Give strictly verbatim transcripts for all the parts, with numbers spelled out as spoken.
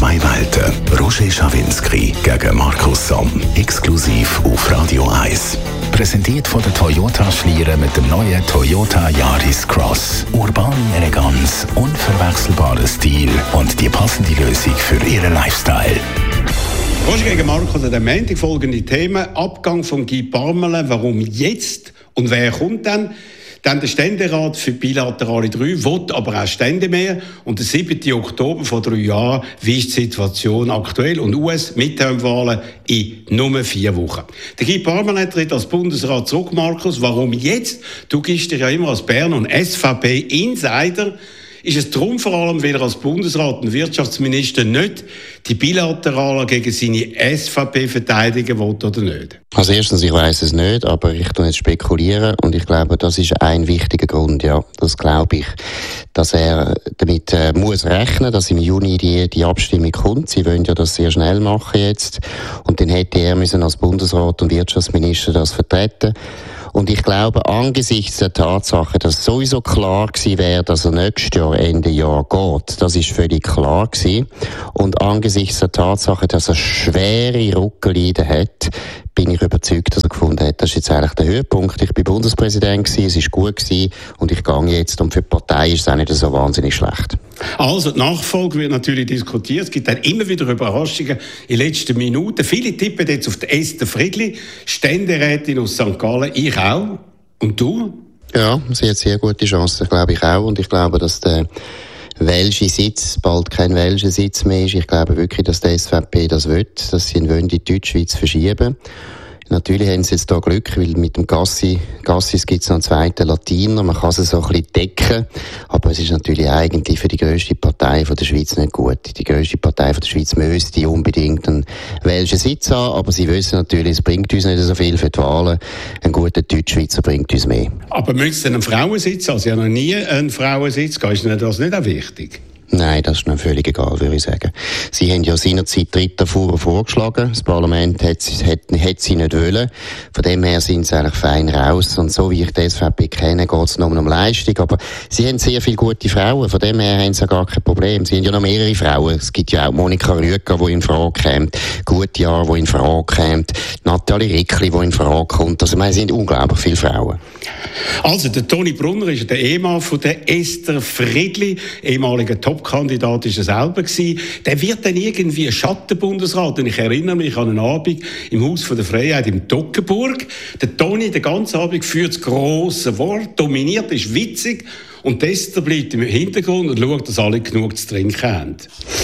Zwei Welten. Roger Schawinski gegen Markus Somm. Exklusiv auf Radio eins. Präsentiert von der Toyota Schlieren mit dem neuen Toyota Yaris Cross. Urbane Eleganz, unverwechselbarer Stil und die passende Lösung für Ihren Lifestyle. Roger gegen Markus, der Montag folgende Themen. Abgang von Guy Parmelin. Warum jetzt? Und wer kommt dann? Dann der Ständerat für bilaterale drei, will aber auch Stände mehr. Und der siebten Oktober vor drei Jahren, wie ist die Situation aktuell? Und U S-Midterm-Wahlen in nur vier Wochen. Der Guy Parmelin tritt als Bundesrat zurück, Markus. Warum jetzt? Du gibst dir ja immer als Berner und S V P-Insider. Ist es darum vor allem, weil er als Bundesrat und Wirtschaftsminister nicht die Bilateralen gegen seine S V P verteidigen will oder nicht? Also erstens, ich weiss es nicht, aber ich tue jetzt spekulieren und ich glaube, das ist ein wichtiger Grund, ja, das glaube ich, dass er damit äh, muss rechnen, dass im Juni die, die Abstimmung kommt. Sie wollen ja das sehr schnell machen jetzt und dann hätte er müssen als Bundesrat und Wirtschaftsminister das vertreten. Und ich glaube, angesichts der Tatsache, dass sowieso klar gewesen wäre, dass er nächstes Jahr, Ende Jahr geht, das ist völlig klar gewesen. Und angesichts der Tatsache, dass er schwere Rückenleiden hat, bin ich überzeugt, dass er gefunden hat, das ist jetzt eigentlich der Höhepunkt. Ich bin Bundespräsident gewesen, es ist gut gewesen und ich gehe jetzt. Und für die Partei ist es auch nicht so wahnsinnig schlecht. Also, die Nachfolge wird natürlich diskutiert. Es gibt dann immer wieder Überraschungen in den letzten Minuten. Viele tippen jetzt auf Esther Friedli, Ständerätin aus Sankt Gallen. Ich auch. Und du? Ja, sie hat sehr gute Chancen, glaube ich auch. Und ich glaube, dass der welsche Sitz bald kein welscher Sitz mehr ist. Ich glaube wirklich, dass die S V P das will, dass sie ihn wollen, in die Deutschschweiz verschieben. Natürlich haben sie jetzt da Glück, weil mit dem Gassi, Gassis gibt es noch einen zweiten Latiner. Man kann sie so ein bisschen decken. Aber es ist natürlich eigentlich für die grösste Partei von der Schweiz nicht gut. Die grösste Partei von der Schweiz müsste unbedingt einen welschen Sitz haben. Aber sie wissen natürlich, es bringt uns nicht so viel für die Wahlen. Ein guter Deutschschweizer bringt uns mehr. Aber müsste es einen Frauensitz haben? Sie haben noch nie einen Frauensitz gehabt. Ist das nicht auch wichtig? Nein, das ist mir völlig egal, würde ich sagen. Sie haben ja seinerzeit dritte Fuhr vorgeschlagen. Das Parlament hat, hat, hat sie nicht wollen. Von dem her sind sie eigentlich fein raus. Und so wie ich die S V P kenne, geht es nur um Leistung. Aber sie haben sehr viele gute Frauen. Von dem her haben sie ja gar kein Problem. Sie haben ja noch mehrere Frauen. Es gibt ja auch Monika Rüegger, die in Frage kommt. Gutjahr, die in Frage kommt. Nathalie Rickli, die in Frage kommt. Also, es sind unglaublich viele Frauen. Also, der Toni Brunner ist der Ehemann von der Esther Friedli, ehemaliger Top-Kandidat ist er selber gewesen. Der wird dann irgendwie Schattenbundesrat. Und ich erinnere mich an einen Abend im Haus von der Freiheit in Toggenburg. Der Toni den ganzen Abend führt das grosse Wort, dominiert, ist witzig. Und Esther bleibt im Hintergrund und schaut, dass alle genug zu trinken haben.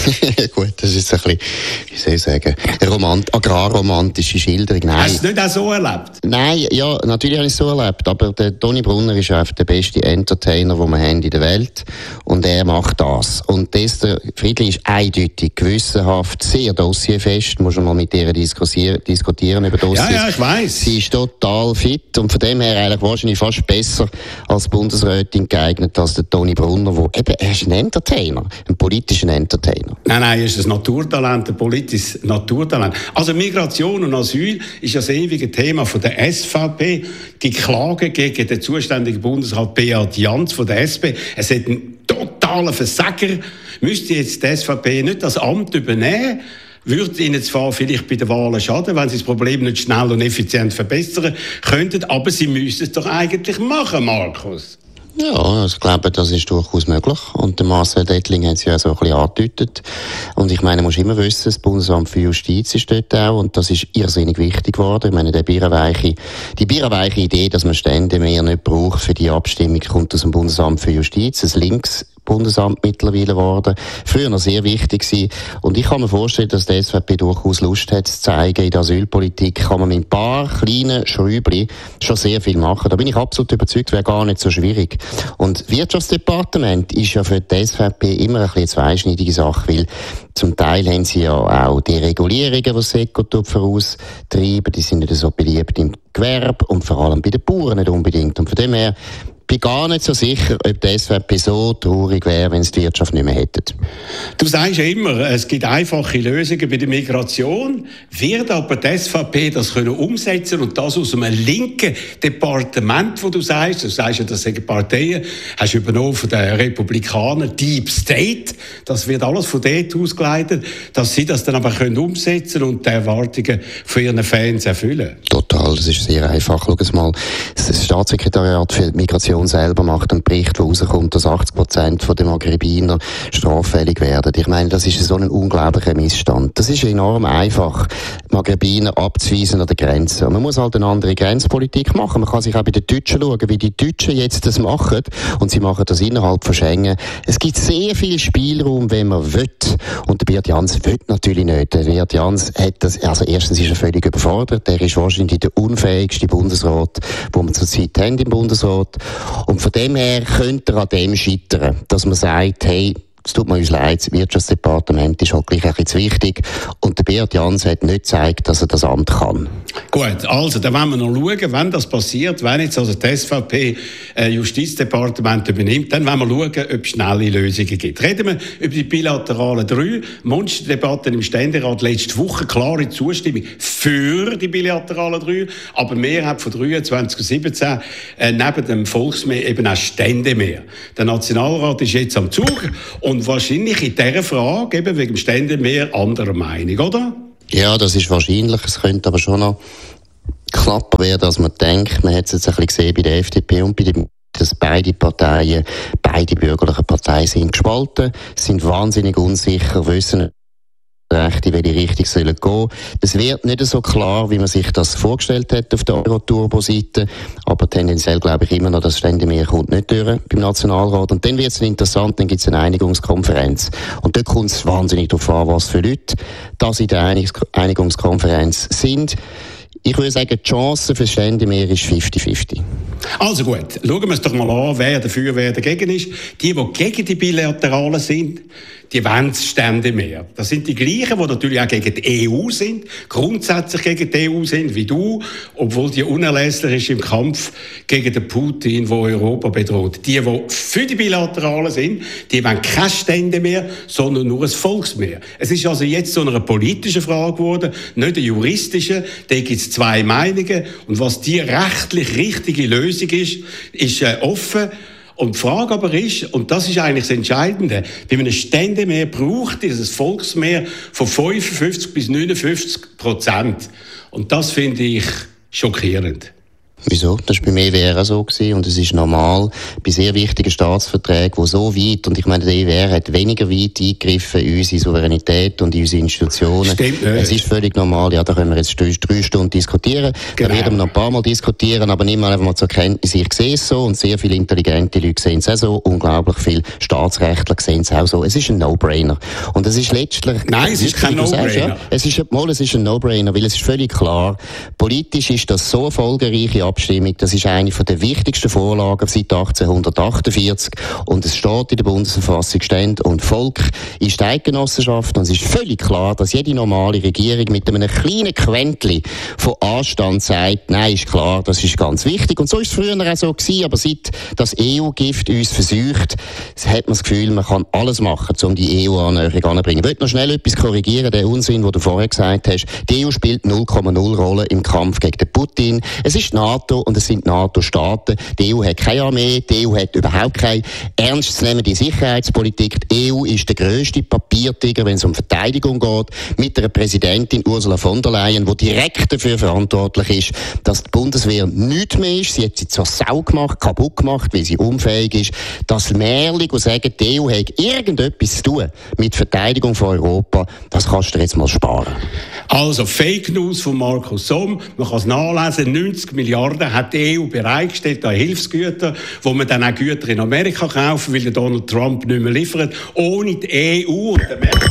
Gut, das ist ein bisschen, wie soll ich sagen, eine Romant- agrarromantische Schilderung. Nein. Hast du es nicht auch so erlebt? Nein, ja, natürlich habe ich es so erlebt. Aber der Toni Brunner ist einfach der beste Entertainer, den wir haben in der Welt. Und er macht das. Und Esther Friedli ist eindeutig, gewissenhaft, sehr dossierfest. Muss man mal mit ihr diskutieren, diskutieren über Dossiers. Ja, ja, ich weiss. Sie ist total fit und von dem her eigentlich wahrscheinlich fast besser als Bundesrätin geeignet als der Toni Brunner, wo eben, er ist ein Entertainer, ein politischer Entertainer. Nein, nein, er ist ein Naturtalent, ein politisches Naturtalent. Also Migration und Asyl ist ja das ewige Thema von der S V P. Die Klage gegen den zuständigen Bundesrat Beat Jans von der S P. Es hat einen totalen Versager. Müsste jetzt die S V P nicht das Amt übernehmen? Würde ihnen zwar vielleicht bei den Wahlen schaden, wenn sie das Problem nicht schnell und effizient verbessern könnten, aber sie müssen es doch eigentlich machen, Markus. Ja, also ich glaube, das ist durchaus möglich. Und der Marcel Dettling hat es ja so ein bisschen angedeutet. Und ich meine, man muss immer wissen, das Bundesamt für Justiz ist dort auch. Und das ist irrsinnig wichtig geworden. Ich meine, der bierweiche, die bierweiche Idee, dass man Stände mehr nicht braucht für die Abstimmung, kommt aus dem Bundesamt für Justiz. Ein links Bundesland mittlerweile geworden. Früher noch sehr wichtig gewesen. Und ich kann mir vorstellen, dass die S V P durchaus Lust hat, zu zeigen, in der Asylpolitik kann man mit ein paar kleinen Schräubchen schon sehr viel machen. Da bin ich absolut überzeugt, wäre gar nicht so schwierig. Und das Wirtschaftsdepartement ist ja für die S V P immer ein bisschen eine zweischneidige Sache, weil zum Teil haben sie ja auch die Regulierungen, die das Sektor voraustreiben, die sind nicht so beliebt im Gewerbe und vor allem bei den Bauern nicht unbedingt. Und von dem her bin gar nicht so sicher, ob die S V P so traurig wäre, wenn sie die Wirtschaft nicht mehr hätten. Du sagst ja immer, es gibt einfache Lösungen bei der Migration. Wird aber die S V P das können umsetzen und das aus einem linken Departement, wo du sagst, du sagst ja, das sind Parteien, hast du übernommen von den Republikanern, Deep State, das wird alles von dort ausgeleitet, dass sie das dann aber können umsetzen und die Erwartungen von ihren Fans erfüllen. Total, das ist sehr einfach. Schau es mal, das Staatssekretariat für Migration selber macht einen Bericht, wo rauskommt, dass achtzig Prozent der Maghrebiner straffällig werden. Ich meine, das ist so ein unglaublicher Missstand. Das ist enorm einfach, Maghrebiner abzuweisen an der Grenze. Man muss halt eine andere Grenzpolitik machen. Man kann sich auch bei den Deutschen schauen, wie die Deutschen jetzt das machen. Und sie machen das innerhalb von Schengen. Es gibt sehr viel Spielraum, wenn man will. Und der Beat Jans will natürlich nicht. Der Beat Jans hat das, also erstens ist er völlig überfordert. Er ist wahrscheinlich der unfähigste Bundesrat, den wir zurzeit haben im Bundesrat. Und von dem her könnte er an dem scheitern, dass man sagt, hey, es tut mir uns leid, das Wirtschaftsdepartement ist halt gleich ein bisschen wichtig. Und der Beat Jans hat nicht gezeigt, dass er das Amt kann. Gut, also dann wollen wir noch schauen, wenn das passiert, wenn jetzt also die S V P äh, Justizdepartement übernimmt, dann wollen wir schauen, ob es schnelle Lösungen gibt. Reden wir über die bilateralen drei Monsterdebatten im Ständerat letzte Woche, klare Zustimmung für die bilateralen drei, aber Mehrheit von dreiundzwanzig und siebzehn, äh, neben dem Volksmehr eben auch Ständemehr. Der Nationalrat ist jetzt am Zug und wahrscheinlich in dieser Frage, eben wegen dem Ständemehr, anderer Meinung, oder? Ja, das ist wahrscheinlich. Es könnte aber schon noch knapper werden, als man denkt. Man hat es jetzt ein bisschen gesehen bei der F D P und bei dem, dass beide Parteien, beide bürgerlichen Parteien sind gespalten, sind wahnsinnig unsicher, wissen recht, in welche Richtung sollen gehen. Es wird nicht so klar, wie man sich das vorgestellt hat auf der Euro-Turbo-Seite, aber tendenziell glaube ich immer noch, das Ständemehr kommt nicht durch beim Nationalrat. Und dann wird es interessant, dann gibt es eine Einigungskonferenz. Und dort kommt es wahnsinnig darauf an, was für Leute das in der Einigungs- Einigungskonferenz sind. Ich würde sagen, die Chance für das Ständemehr ist fifty fifty. Also gut, schauen wir uns doch mal an, wer dafür, wer dagegen ist. Die, die gegen die Bilateralen sind, die wollen das Ständemehr. Das sind die gleichen, die natürlich auch gegen die E U sind, grundsätzlich gegen die E U sind, wie du, obwohl die unerlässlich ist im Kampf gegen den Putin, der Europa bedroht. Die, die für die Bilateralen sind, die wollen kein Ständemehr, sondern nur ein Volksmehr. Es ist also jetzt so eine politische Frage geworden, nicht eine juristische. Da gibt es zwei Meinungen. Und was die rechtlich richtige Lösung ist, ist äh, offen. Und die Frage aber ist, und das ist eigentlich das Entscheidende, bei einem Ständemehr braucht es ein Volksmehr von fünfundfünfzig bis neunundfünfzig Prozent. Und das finde ich schockierend. Wieso? Das war bei mir E W R so gewesen und es ist normal bei sehr wichtigen Staatsverträgen, die so weit, und ich meine, der E W R hat weniger weit eingegriffen in unsere Souveränität und in unsere Institutionen. Stimmt nicht. Es ist völlig normal, ja, da können wir jetzt drei, drei Stunden diskutieren, genau. Da werden wir noch ein paar Mal diskutieren, aber nimm mal einfach mal zur Kenntnis, ich sehe es so und sehr viele intelligente Leute sehen es auch so, unglaublich viele Staatsrechtler sehen es auch so. Es ist ein No-Brainer. Und es ist letztlich... Nein, es ist kein No-Brainer. Ja, es ist, mal, es ist ein No-Brainer, weil es ist völlig klar, politisch ist das so erfolgreiche Abstimmung. Das ist eine der wichtigsten Vorlagen seit achtzehnhundertachtundvierzig. Und es steht in der Bundesverfassung, Stände und Volk ist die Eidgenossenschaft. Und es ist völlig klar, dass jede normale Regierung mit einem kleinen Quäntchen von Anstand sagt, nein, ist klar, das ist ganz wichtig. Und so ist es früher auch so gewesen. Aber seit das E U-Gift uns versucht, hat man das Gefühl, man kann alles machen, um die E U-Annäherung anzubringen. Ich möchte noch schnell etwas korrigieren, den Unsinn, den du vorher gesagt hast. Die E U spielt null Komma null Rolle im Kampf gegen den Putin. Es ist die NATO und es sind NATO-Staaten. Die E U hat keine Armee, die E U hat überhaupt keine ernstzunehmende Sicherheitspolitik. Die E U ist der grösste Papiertiger, wenn es um Verteidigung geht, mit einer Präsidentin Ursula von der Leyen, die direkt dafür verantwortlich ist, dass die Bundeswehr nichts mehr ist. Sie hat sie zur Sau gemacht, kaputt gemacht, weil sie unfähig ist. Das Märchen, die sagen, die E U hat irgendetwas zu tun mit Verteidigung von Europa, das kannst du dir jetzt mal sparen. Also Fake News von Markus Somm, man kann es nachlesen, neunzig Milliarden hat die E U bereitgestellt an Hilfsgüter, wo man dann auch Güter in Amerika kaufen, weil der Donald Trump nicht mehr liefert. Ohne die E U und den März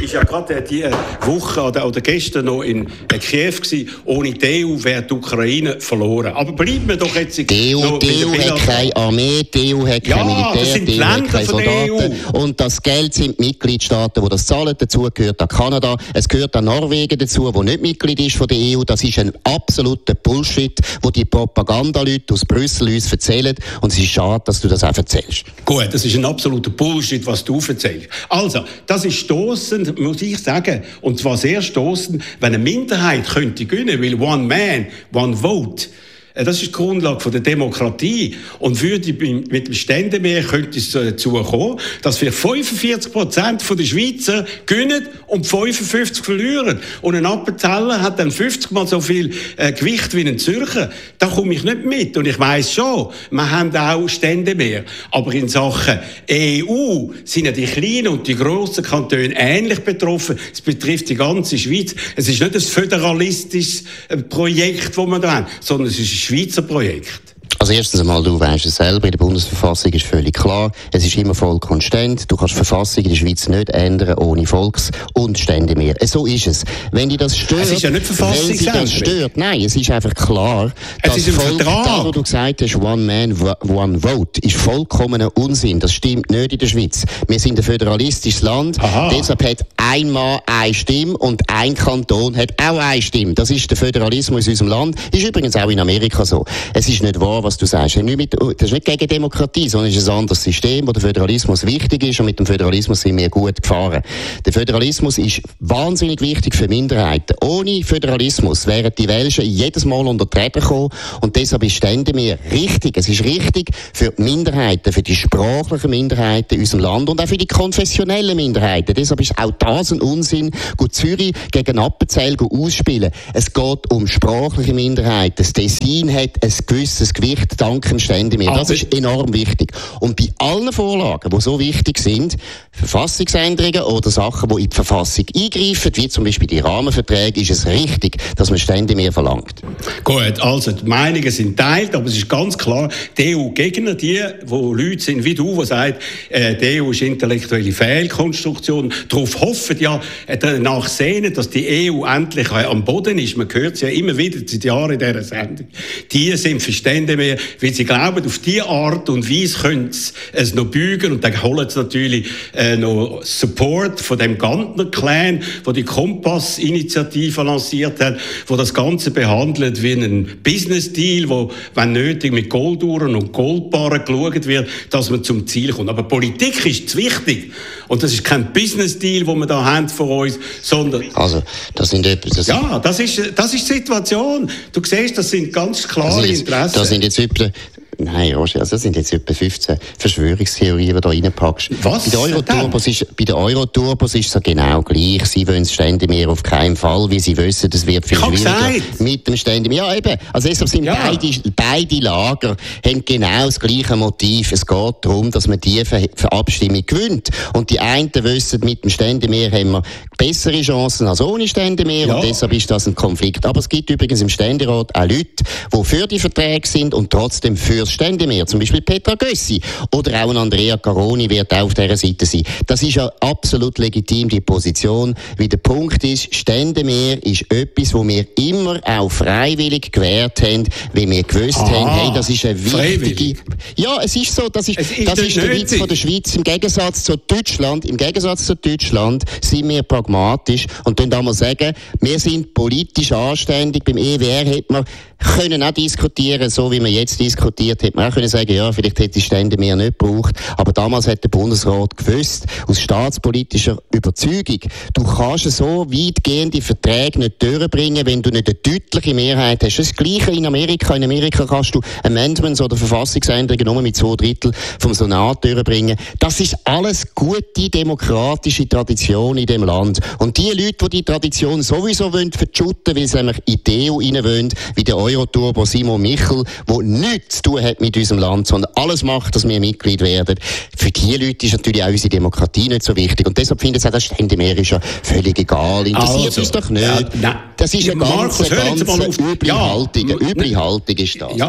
ist ja gerade diese Woche oder, oder gestern noch in Kiew gewesen. Ohne die E U wäre die Ukraine verloren. Aber bleiben wir doch jetzt... Die E U, die E U hat keine Armee, die E U hat kein ja, Militär, die E U hat keine Soldaten. Und das Geld sind die Mitgliedstaaten, die das zahlen. Dazu gehört auch Kanada. Es gehört auch Norwegen dazu, wo nicht Mitglied ist von der E U. Das ist ein absoluter Bullshit, wo die Propagandaleute aus Brüssel uns erzählen. Und es ist schade, dass du das auch erzählst. Gut, das ist ein absoluter Bullshit, was du erzählst. Also, das ist stossend, muss ich sagen. Und zwar sehr stossend, wenn eine Minderheit könnte gewinnen, weil one man, one vote. Das ist die Grundlage der Demokratie. Und würde mit dem Ständemehr könnte es dazu kommen, dass wir fünfundvierzig Prozent der Schweizer gewinnen und fünfundfünfzig verlieren. Und ein Appenzeller hat dann fünfzig Mal so viel äh, Gewicht wie ein Zürcher. Da komme ich nicht mit. Und ich weiss schon, wir haben auch Ständemehr. Aber in Sachen E U sind ja die kleinen und die grossen Kantone ähnlich betroffen. Es betrifft die ganze Schweiz. Es ist nicht ein föderalistisches Projekt, das wir da haben, sondern es ist ein Schweizer Projekt. Also erstens einmal, du weisst es selber, in der Bundesverfassung ist völlig klar, es ist immer voll konstant. Du kannst die Verfassung in der Schweiz nicht ändern ohne Volks- und Ständemehr. So ist es. Wenn dich das stört, es ist ja nicht wenn dich das stört, nein, es ist einfach klar, es ist im Volk, Vertrag. Da, wo du gesagt hast, one man, one vote, ist vollkommener Unsinn. Das stimmt nicht in der Schweiz. Wir sind ein föderalistisches Land, Aha. deshalb hat ein Mann eine Stimme und ein Kanton hat auch eine Stimme. Das ist der Föderalismus in unserem Land. Ist übrigens auch in Amerika so. Es ist nicht wahr, was du sagst. Das ist nicht gegen Demokratie, sondern es ist ein anderes System, wo der Föderalismus wichtig ist, und mit dem Föderalismus sind wir gut gefahren. Der Föderalismus ist wahnsinnig wichtig für Minderheiten. Ohne Föderalismus wären die Welschen jedes Mal unter die Räder gekommen, und deshalb ist Ständemehr richtig. Es ist richtig für die Minderheiten, für die sprachlichen Minderheiten in unserem Land und auch für die konfessionellen Minderheiten. Deshalb ist auch das ein Unsinn, gut Zürich gegen Appenzell ausspielen. Es geht um sprachliche Minderheiten. Das Tessin hat ein gewisses Gewicht dank dem Ständemehr. Das ist enorm wichtig. Und bei allen Vorlagen, die so wichtig sind, Verfassungsänderungen oder Sachen, die in die Verfassung eingreifen, wie zum Beispiel die Rahmenverträge, ist es richtig, dass man Ständemehr verlangt. Gut, also die Meinungen sind teilt, aber es ist ganz klar, die E U-Gegner, die, wo Leute sind wie du, die sagen, äh, die E U ist intellektuelle Fehlkonstruktion, darauf hoffen ja, äh, danach sehnen, dass die E U endlich äh, am Boden ist. Man hört es ja immer wieder seit Jahren in dieser Sendung. Die sind für Ständemehr, weil sie glauben, auf diese Art und Weise können sie es noch bügen, und dann holen sie natürlich äh, noch Support von dem Gantner-Clan, der die Kompass-Initiative lanciert hat, wo das Ganze behandelt wie ein Business-Deal, wo, wenn nötig, mit Golduhren und Goldbarren geschaut wird, dass man zum Ziel kommt. Aber Politik ist zu wichtig. Und das ist kein Business-Deal, den wir da haben vor uns, sondern... Also, das sind etwas... Das ja, das ist, das ist die Situation. Du siehst, das sind ganz klare jetzt, Interessen. Das sind jetzt etwa... Nein, Roger, also das sind jetzt etwa fünfzehn Verschwörungstheorien, die du da reinpackst. Was? Bei den Euroturbos ist, bei den Euroturbos ist es genau gleich. Sie wollen das Ständemehr auf keinen Fall, weil sie wissen, das wird viel schwieriger mit dem Ständemeer. Ja, eben. Also deshalb sind ja. beide, beide Lager haben genau das gleiche Motiv. Es geht darum, dass man die Ver- Ver- Abstimmung gewinnt. Und die einen wissen, mit dem Ständemeer haben wir bessere Chancen als ohne Ständemeer. Ja. Und deshalb ist das ein Konflikt. Aber es gibt übrigens im Ständerat auch Leute, die für die Verträge sind und trotzdem für das Ständemeer. Zum Beispiel Petra Gössi oder auch ein Andrea Caroni wird auch auf dieser Seite sein. Das ist ja absolut legitim, die Position. Wie der Punkt ist, Ständemeer ist etwas, wo wir immer auch freiwillig gewährt haben, weil wir gewusst Aha, haben, hey, das ist eine wichtige... Freiwillig. Ja, es ist so, das ist, ist, das ist der Witz von der Schweiz. Im Gegensatz zu Deutschland, im Gegensatz zu Deutschland sind wir pragmatisch und dann da mal sagen, wir sind politisch anständig. Beim E W R hätte man können auch diskutieren, so wie wir jetzt diskutiert, hätte man auch können sagen, ja, vielleicht hätte die Ständemeer nicht gebraucht. Aber damals hat der Bundesrat gewusst, aus staatspolitischer Überzeugung, du kannst so weitgehende Verträge nicht durchbringen, wenn du nicht eine deutliche Mehrheit hast. Das Gleiche in Amerika. In Amerika kannst du Amendments oder Verfassungsänderungen nur mit zwei Drittel vom Senat durchbringen. Das ist alles gute demokratische Tradition in dem Land. Und die Leute, die die Tradition sowieso wollen verschütten, weil sie nämlich in die E U rein wollen, wie der Euroturbo Simon Michel, der nichts zu tun hat mit unserem Land, sondern alles macht, dass wir Mitglied werden. Für die Leute ist natürlich auch unsere Demokratie nicht so wichtig. Und deshalb finden sie auch, das Ständemeer ist ja völlig egal. Interessiert also, uns doch nicht. Ja, das ist eine ganz, Markus, ganz üble, ja, Haltung. Eine üble Haltung ist das. Ja,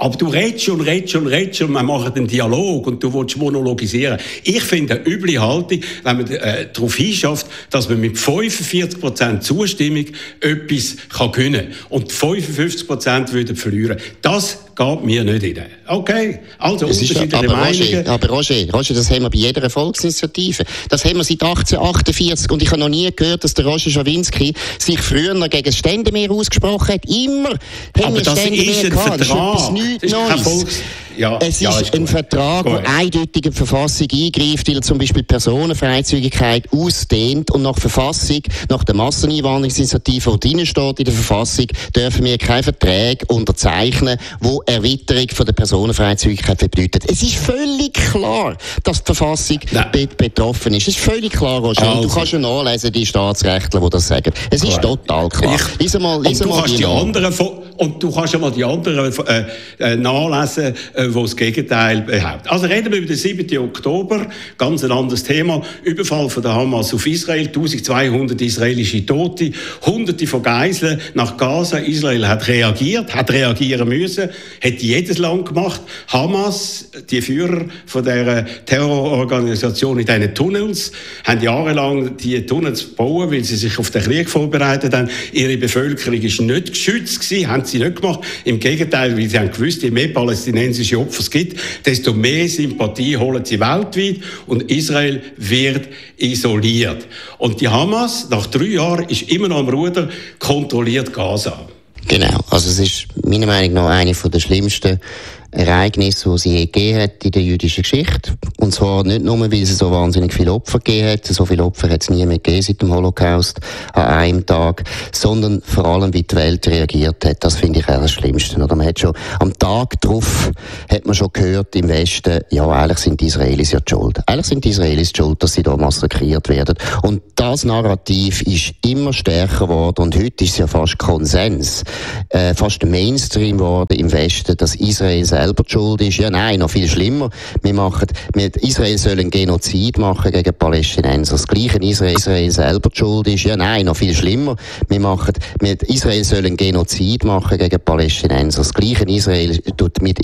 Aber du redest und redest und redest und wir machen einen Dialog und du willst monologisieren. Ich finde eine üble Haltung, wenn man äh, darauf hinschafft, dass man mit fünfundvierzig Prozent Zustimmung etwas kann gewinnen kann und fünfundfünfzig Prozent würden verlieren. Das geht mir nicht in. Okay, also es unterschiedliche aber Meinungen. Roger, aber Roger, Roger, das haben wir bei jeder Volksinitiative. Das haben wir seit achtzehnhundertachtundvierzig und ich habe noch nie gehört, dass der Roger Schawinski sich früher gegen das Ständemeer ausgesprochen hat. Immer haben aber wir das Ständemeer ist ein gehabt. Vertrag. Das ist etwas nichts das ist kein Neues. Volks- Ja, es ist, ja, ist ein Vertrag, der eindeutig in die Verfassung eingreift, weil er zum Beispiel die Personenfreizügigkeit ausdehnt und nach Verfassung, nach der Masseneinwanderungsinitiative, die drin steht in der Verfassung, dürfen wir keine Verträge unterzeichnen, die Erweiterung von der Personenfreizügigkeit bedeutet. Es ist völlig klar, dass die Verfassung be- betroffen ist. Es ist völlig klar, Roger. Also. Und du kannst ja nachlesen, die Staatsrechtler, die das sagen. Es ist Correct. Total klar. Ich, lies mal, lies und, du mal kannst die anderen, und du kannst ja mal die anderen äh, äh, nachlesen, äh, die das Gegenteil behaupten. Also reden wir über den siebten Oktober, ganz ein anderes Thema. Überfall von der Hamas auf Israel, eintausendzweihundert israelische Tote, Hunderte von Geiseln nach Gaza. Israel hat reagiert, hat reagieren müssen, hat jedes Land gemacht. Hamas, die Führer von der Terrororganisation in diesen Tunnels, haben jahrelang die Tunnels gebaut, weil sie sich auf den Krieg vorbereitet haben. Ihre Bevölkerung ist nicht geschützt gewesen, haben sie nicht gemacht. Im Gegenteil, weil sie haben gewusst, je mehr palästinensische Opfer es gibt, desto mehr Sympathie holen sie weltweit und Israel wird isoliert. Und die Hamas, nach drei Jahren, ist immer noch am Ruder, kontrolliert Gaza. Genau, also es ist meiner Meinung nach eine der schlimmsten Ereignisse, die sie je gegeben hat in der jüdischen Geschichte. Und zwar nicht nur, weil es so wahnsinnig viele Opfer gegeben hat, so viele Opfer hat es nie mehr gegeben seit dem Holocaust an einem Tag, sondern vor allem, wie die Welt reagiert hat. Das finde ich auch das Schlimmste. Oder man hat schon am Tag drauf hat man schon gehört im Westen, ja, eigentlich sind die Israelis ja die schuld. Eigentlich sind die Israelis die schuld, dass sie da massakriert werden. Und das Narrativ ist immer stärker geworden und heute ist es ja fast Konsens, äh, fast Mainstream geworden im Westen, dass Israel selber die Schuld ist. Ja, nein, noch viel schlimmer. Wir machen, mit Israel soll einen Genozid machen gegen Palästinenser. Das Gleiche in Israel, Israel selber die Schuld ist. Ja, nein, noch viel schlimmer. Wir machen, mit Israel soll einen Genozid machen gegen Palästinenser. Das Gleiche in Israel tut mit